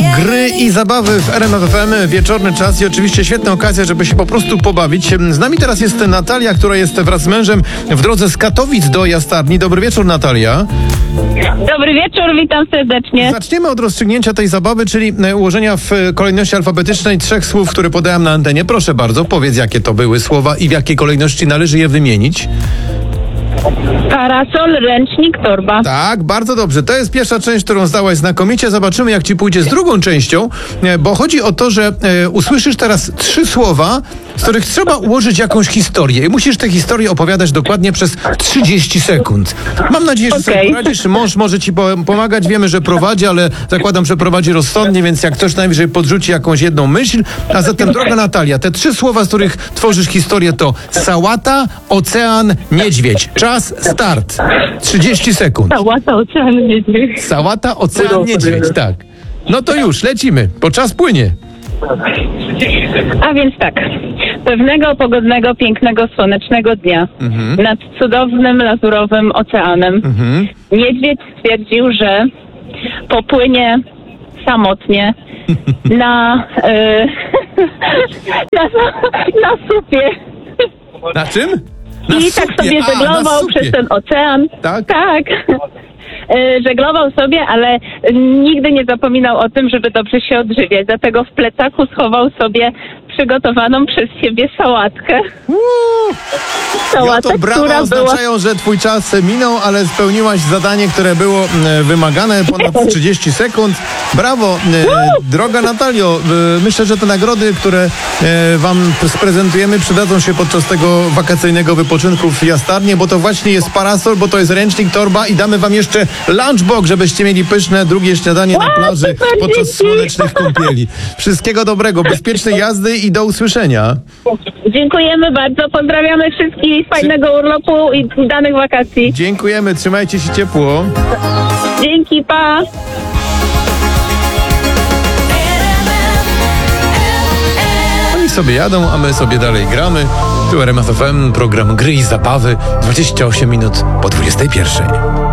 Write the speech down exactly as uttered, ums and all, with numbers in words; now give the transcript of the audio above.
Gry i zabawy w R M F F M, wieczorny czas i oczywiście świetna okazja, żeby się po prostu pobawić. Z nami teraz jest Natalia, która jest wraz z mężem w drodze z Katowic do Jastarni. Dobry wieczór, Natalia. Dobry wieczór, witam serdecznie. Zaczniemy od rozstrzygnięcia tej zabawy, czyli ułożenia w kolejności alfabetycznej trzech słów, które podałem na antenie. Proszę bardzo, powiedz, jakie to były słowa i w jakiej kolejności należy je wymienić. Parasol, ręcznik, torba. Tak, bardzo dobrze. To jest pierwsza część, którą zdałaś znakomicie. Zobaczymy, jak ci pójdzie z drugą częścią, bo chodzi o to, że e, usłyszysz teraz trzy słowa, z których trzeba ułożyć jakąś historię i musisz tę historię opowiadać dokładnie przez trzydzieści sekund. Mam nadzieję, że Okay. sobie poradzisz. Mąż może ci po- pomagać. Wiemy, że prowadzi, ale zakładam, że prowadzi rozsądnie, więc jak ktoś najwyżej podrzuci jakąś jedną myśl. A zatem, droga Natalia, te trzy słowa, z których tworzysz historię, to sałata, ocean, niedźwiedź. Czas, start. trzydzieści sekund. Sałata, ocean, niedźwiedź. Sałata, ocean, niedźwiedź, tak. No to już, lecimy, bo czas płynie. A więc tak. Pewnego pogodnego, pięknego, słonecznego dnia nad cudownym, lazurowym oceanem Mhm. niedźwiedź stwierdził, że popłynie samotnie na, e, na, na supie. Na czym? Na I tak supie. sobie A, na żeglował supie. przez ten ocean. Tak? Tak. E, Żeglował sobie, ale nigdy nie zapominał o tym, żeby dobrze się odżywiać. Dlatego w plecaku schował sobie przygotowaną przez siebie sałatkę. Uuu. Ja Sałatę, to brawa która była... oznaczają, że twój czas minął, ale spełniłaś zadanie, które było e, wymagane, ponad trzydzieści sekund. Brawo, e, droga Natalio. E, myślę, że te nagrody, które e, wam sprezentujemy, przydadzą się podczas tego wakacyjnego wypoczynku w Jastarnie, bo to właśnie jest parasol, bo to jest ręcznik, torba i damy wam jeszcze lunchbox, żebyście mieli pyszne drugie śniadanie na plaży super, podczas dzięki. słonecznych kąpieli. Wszystkiego dobrego, bezpiecznej jazdy i do usłyszenia. Dziękujemy bardzo, pozdrawiamy wszystkich, fajnego urlopu i udanych wakacji. Dziękujemy, trzymajcie się ciepło. Dzięki, pa! Oni sobie jadą, a my sobie dalej gramy. Tu R M F F M, program Gry i Zabawy, dwadzieścia osiem minut po dwudziestej pierwszej.